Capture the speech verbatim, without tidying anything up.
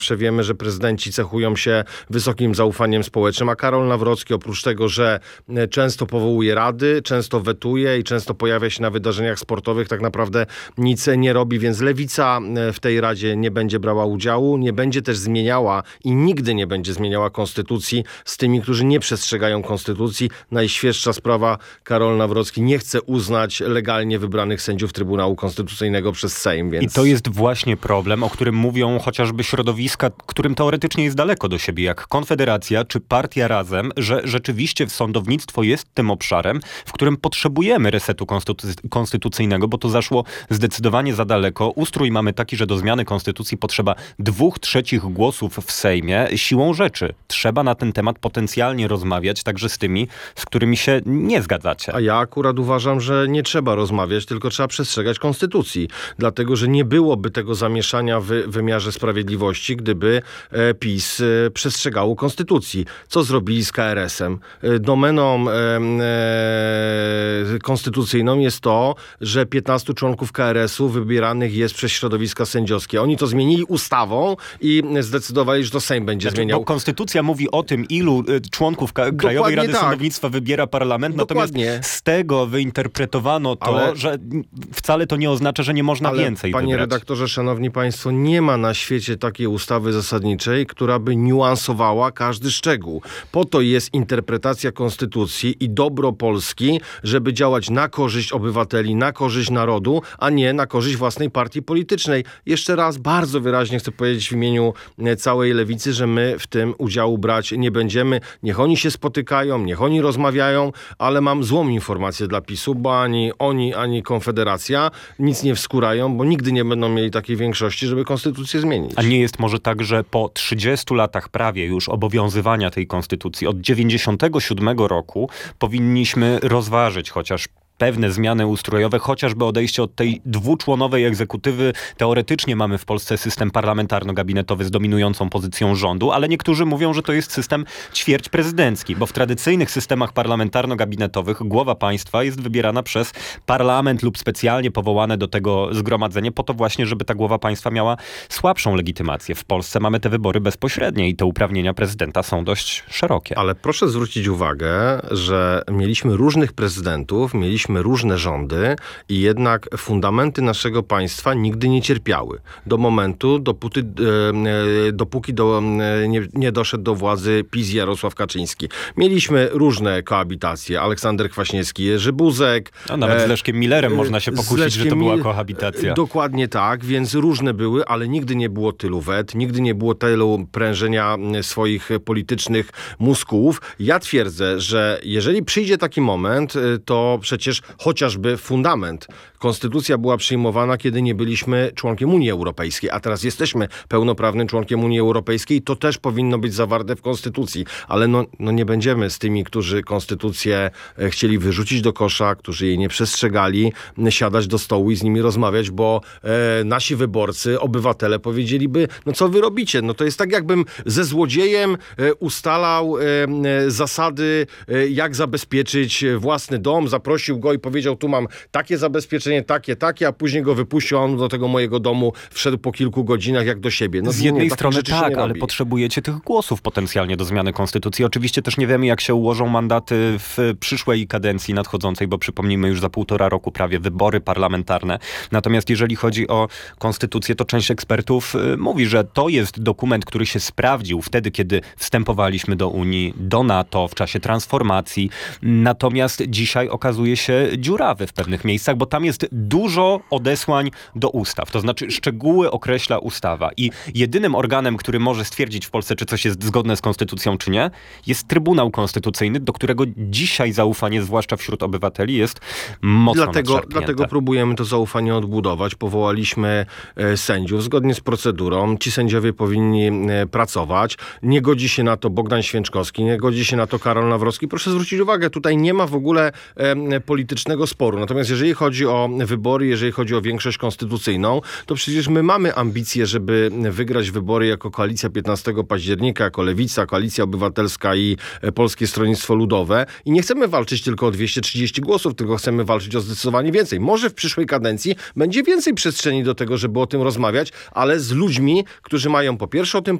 Wiemy, że prezydenci cechują się wysokim zaufaniem społecznym, a Karol Nawrocki oprócz tego, że często powołuje rady, często wetuje i często pojawia się na wydarzeniach sportowych, tak naprawdę nic nie robi, więc Lewica w tej Radzie nie będzie brała udziału, nie będzie też zmieniała i nigdy nie będzie zmieniała konstytucji z tymi, którzy nie przestrzegają konstytucji. Najświeższa sprawa, Karol Nawrocki nie chce uznać legalnie wybranych sędziów Trybunału Konstytucyjnego przez Sejm. Więc... I to jest właśnie problem, o którym mówią chociażby środowiska, którym teoretycznie jest daleko do siebie, jak Konfederacja czy Partia Razem, że rzeczywiście sądownictwo jest tym obszarem, w którym potrzebujemy resetu konstytuc- konstytucyjnego, bo to zaszło zdecydowanie za daleko. Ustrój mamy taki, że do zmiany konstytucji potrzeba dwóch trzecich głosów w Sejmie. Siłą rzeczy trzeba na ten temat potencjalnie rozmawiać, także z tymi, z którymi się nie zgadzacie. A ja akurat uważam, że nie trzeba rozmawiać, tylko trzeba przestrzegać konstytucji. Dlatego, że nie byłoby tego zamieszania w wymiarze sprawiedliwości, gdyby e, PiS e, przestrzegało konstytucji. Co zrobili z K R S-em? E, domeną e, e, konstytucyjną jest to, że piętnastu członków K R S-u wybieranych jest przez środowiska sędziowskie. Oni to zmienili ustawą i zdecydowali, że to Sejm będzie znaczy, zmieniał. Bo konstytucja mówi o tym, ilu y, członków Ka- Krajowej Rady tak. Sądownictwa wybiera parlament, Dokładnie. Natomiast z tego wyinterpretowano to, ale, że wcale to nie oznacza, że nie można ale, więcej panie wybrać. redaktorze, szanowni państwo, nie ma na świecie takiej ustawy zasadniczej, która by niuansowała każdy szczegół. Po to jest interpretacja konstytucji i dobro Polski, żeby działać na korzyść obywateli, na korzyść narodu, a nie na korzyść własnej partii politycznej. Jeszcze raz bardzo wyraźnie chcę powiedzieć w imieniu całej Lewicy, że my w tym udziału brać nie będziemy. Niech oni się spotykają, niech oni rozmawiają, ale mam złą informację dla PiSu, bo ani oni, ani Konfederacja nic nie wskórają, bo nigdy nie będą mieli takiej większości, żeby konstytucję zmienić. A nie jest może tak, że po trzydziestu latach prawie już obowiązywania tej konstytucji od dziewięćdziesiątego siódmego roku powinniśmy rozważyć chociaż pewne zmiany ustrojowe, chociażby odejście od tej dwuczłonowej egzekutywy. Teoretycznie mamy w Polsce system parlamentarno-gabinetowy z dominującą pozycją rządu, ale niektórzy mówią, że to jest system ćwierć prezydencki, bo w tradycyjnych systemach parlamentarno-gabinetowych głowa państwa jest wybierana przez parlament lub specjalnie powołane do tego zgromadzenie po to właśnie, żeby ta głowa państwa miała słabszą legitymację. W Polsce mamy te wybory bezpośrednie i te uprawnienia prezydenta są dość szerokie. Ale proszę zwrócić uwagę, że mieliśmy różnych prezydentów, mieliśmy różne rządy i jednak fundamenty naszego państwa nigdy nie cierpiały. Do momentu, dopóty, e, dopóki do, e, nie, nie doszedł do władzy PiS Jarosław Kaczyński. Mieliśmy różne koabitacje. Aleksander Kwaśniewski, Jerzy Buzek. No, nawet e, z Leszkiem Millerem można się pokusić, że to była kohabitacja. Dokładnie tak, więc różne były, ale nigdy nie było tylu wet, nigdy nie było tylu prężenia swoich politycznych muskułów. Ja twierdzę, że jeżeli przyjdzie taki moment, to przecież chociażby fundament. Konstytucja była przyjmowana, kiedy nie byliśmy członkiem Unii Europejskiej, a teraz jesteśmy pełnoprawnym członkiem Unii Europejskiej. To też powinno być zawarte w Konstytucji. Ale no, no nie będziemy z tymi, którzy Konstytucję chcieli wyrzucić do kosza, którzy jej nie przestrzegali, siadać do stołu i z nimi rozmawiać, bo e, nasi wyborcy, obywatele powiedzieliby, no co wy robicie? No to jest tak, jakbym ze złodziejem e, ustalał e, e, zasady, e, jak zabezpieczyć własny dom, zaprosił go i powiedział, tu mam takie zabezpieczenie, takie, takie, a później go wypuścił, a on do tego mojego domu wszedł po kilku godzinach jak do siebie. No, z jednej nie, strony tak, ale potrzebujecie tych głosów potencjalnie do zmiany konstytucji. Oczywiście też nie wiemy, jak się ułożą mandaty w przyszłej kadencji nadchodzącej, bo przypomnijmy już za półtora roku prawie wybory parlamentarne. Natomiast jeżeli chodzi o konstytucję, to część ekspertów mówi, że to jest dokument, który się sprawdził wtedy, kiedy wstępowaliśmy do Unii, do NATO, w czasie transformacji. Natomiast dzisiaj okazuje się dziurawy w pewnych miejscach, bo tam jest dużo odesłań do ustaw. To znaczy szczegóły określa ustawa i jedynym organem, który może stwierdzić w Polsce, czy coś jest zgodne z konstytucją, czy nie, jest Trybunał Konstytucyjny, do którego dzisiaj zaufanie, zwłaszcza wśród obywateli, jest mocno dlatego, dlatego próbujemy to zaufanie odbudować. Powołaliśmy e, sędziów zgodnie z procedurą. Ci sędziowie powinni e, pracować. Nie godzi się na to Bogdan Święczkowski, nie godzi się na to Karol Nawrocki. Proszę zwrócić uwagę, tutaj nie ma w ogóle e, polityki politycznego sporu. Natomiast jeżeli chodzi o wybory, jeżeli chodzi o większość konstytucyjną, to przecież my mamy ambicje, żeby wygrać wybory jako koalicja piętnastego października, jako Lewica, Koalicja Obywatelska i Polskie Stronnictwo Ludowe. I nie chcemy walczyć tylko o dwieście trzydzieści głosów, tylko chcemy walczyć o zdecydowanie więcej. Może w przyszłej kadencji będzie więcej przestrzeni do tego, żeby o tym rozmawiać, ale z ludźmi, którzy mają po pierwsze o tym